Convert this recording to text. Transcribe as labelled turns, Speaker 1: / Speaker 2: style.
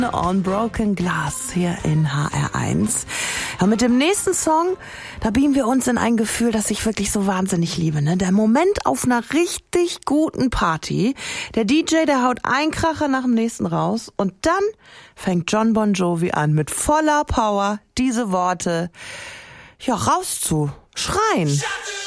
Speaker 1: On Broken Glass hier in HR1. Ja, mit dem nächsten Song, da beamen wir uns in ein Gefühl, das ich wirklich so wahnsinnig liebe. Ne? Der Moment auf einer richtig guten Party. Der DJ, der haut einen Kracher nach dem nächsten raus und dann fängt Jon Bon Jovi an, mit voller Power diese Worte rauszuschreien.